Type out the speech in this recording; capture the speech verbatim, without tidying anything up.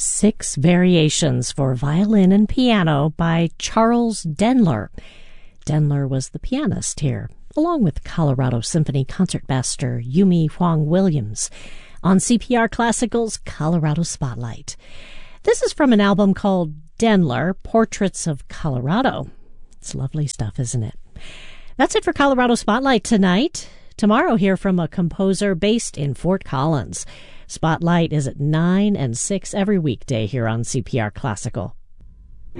Six Variations for Violin and Piano by Charles Denler. Denler was the pianist here, along with Colorado Symphony concertmaster Yumi Huang Williams, on C P R Classical's Colorado Spotlight. This is from an album called Denler, Portraits of Colorado. It's lovely stuff, isn't it? That's it for Colorado Spotlight tonight. Tomorrow, hear from a composer based in Fort Collins. Spotlight is at nine and six every weekday here on C P R Classical.